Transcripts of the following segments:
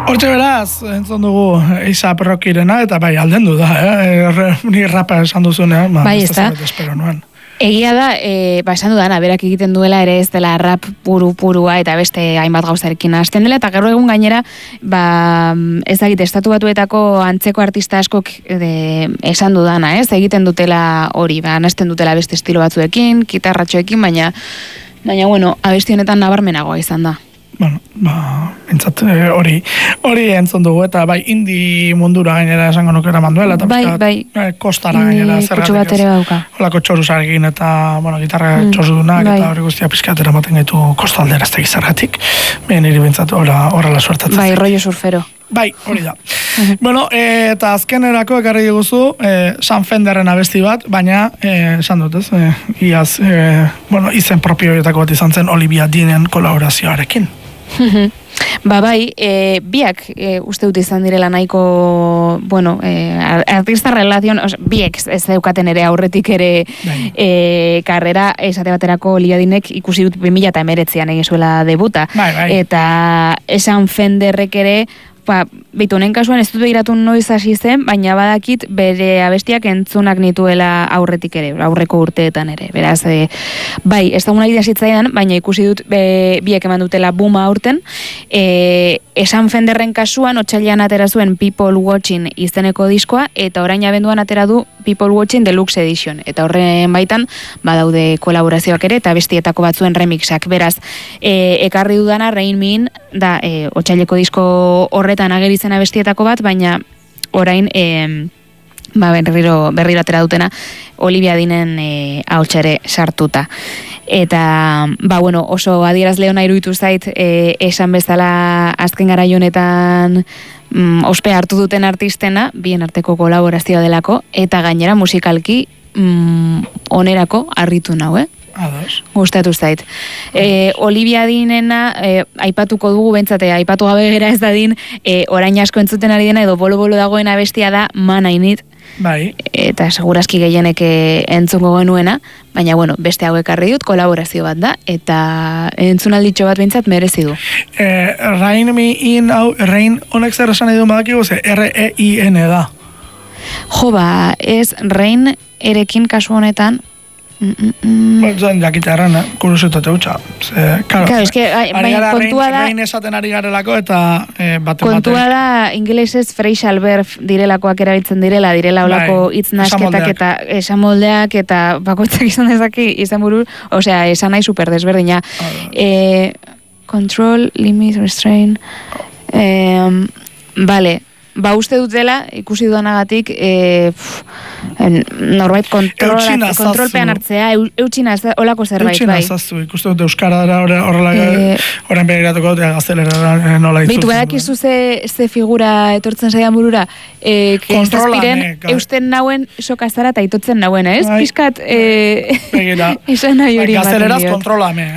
Hortxe beraz, entzun dugu A$AP Rockyrena, eta bai, aldendu da, ni rapa esan duzunean, bai, ez da. Espero nuen. Egia da, esan dudana, berak egiten duela ere ez dela rap purua eta beste hainbat gauzarekin hasten dela, eta gero egun gainera, ez dakit, estatu batuetako antzeko artista askok esan dudana, ez? Egiten dutela hori, hasten dutela beste estilo batzuekin, gitarratxoekin, baina bueno, abesti honetan nabarmenagoa izan da. Bueno, entzat, hori entzun dugu, eta bai, indi mundura gainera esango nukera manduela, eta bai, kostara gainera zergatik bat ere bauka. Holako txoruzarekin eta, gitarra txorudunak, eta hori guztia pizkatera maten gaitu kostaldera ez tegiz zergatik. Niri bintzat horrela suertatzen. Bai, rollo surfero. Bai, hori da. Bueno, eta azkenerako ekarri diguzu Sam Fenderren abesti bat, baina esan dut ez, iaz, izen propioetako bat izan zen Olivia Deanen kolaborazioarekin. Bai, biak uste dut izan direla nahiko, artista relazion, biek ez daukaten ere aurretik ere karrera, esate baterako Olivia Deanek ikusi dut 2019an egin zuela debuta. Eta esan Fenderrek ere, bitu, honen kasuan ez dut begiratu noiz hasi zen, baina badakit bere abestiak entzunak nituela aurretik ere, aurreko urteetan ere. Beraz, bai, ez da una idea zitzaidan, baina ikusi dut biek eman dutela booma aurten. Esan Fenderren kasuan, otsailean atera zuen People Watching izeneko diskoa, eta orain abenduan atera du People Watching Deluxe Edition. Eta horren baitan, badaude kolaborazioak ere, eta bestietako batzuen remixak. Beraz, ekarri dudana Rain Me In, da, otsaileko disko horretan ageritzen abestietako bat, baina orain berriro atera dutena Olivia Deanen ahotsa sartuta. Eta, oso adierazle ona iruditu zait, esan bezala azken garai honetan ospe hartu duten artistena, bien arteko kolaborazioa delako, eta gainera musikalki onerako harritu nau, gustatu zait. Olivia Deanena aipatuko dugu bentsate, aipatu gabe gera ez dadin, orain asko entzuten ari dena edo bolo-bolo dagoen abestia da Man I Need. Bai. Eta segurazki gehienek entzungo genuena, baina beste hauek arri dut, kolaborazio bat da, eta entzunalditxo bat bentsat merezi du. Rain Me In, Rain honek zer esan edo badakigu, R-E-I-N da. Jo, ez Rain erekin kasu honetan, Jakita erran, kuriosotate hutsa. Claro, es que kontua da... Rein esaten ari garelako eta kontua da, ingelesez facial verb direlakoak erabiltzen direla olako hitz nasketak eta esamoldeak eta bakoitzak izan dezaki izan buru, osea, esan nahi super desberdina. Control, limit, restrain... Vale, uste dut dela, ikusi dudanagatik, norbait kontrolpean hartzea, eutxina olako zerbait, bai. Eutxina zaztu, ikustu dut euskara dara horren begiratuko dut gaztelera nola itzultzen. Bitu, badakizu ze figura etortzen zaidan burura, zazpiren eusten nauen sokazara eta itotzen nauen, ez? Piskat, esan nahi hori. Gazteleraz kontrolame,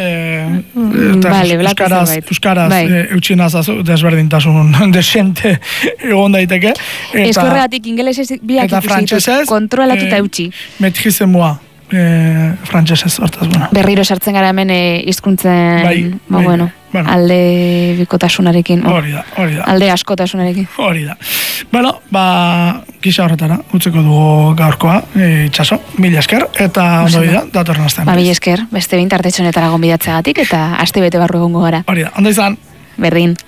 euskaraz eutxina zaztu, desberdintasun desente egon daiteke. Eskorregatik ingelesez biak ikusi, kontrolatu eta eutxi. Maîtrise moi, frantsesez hortaz, Berriro sartzen gara hemen hizkuntzen, alde bikotasunarekin. Hori da. Alde askotasunarekin. Hori da. Gisa horretara, utzeko dugu gaurkoa, itxaso, mila esker, eta ondo bida, datorren astean. Mila esker, beste 20 artetxonetara gonbidatzeagatik, eta aste bete barru egongo gara. Hori da, ondo izan. Berdin.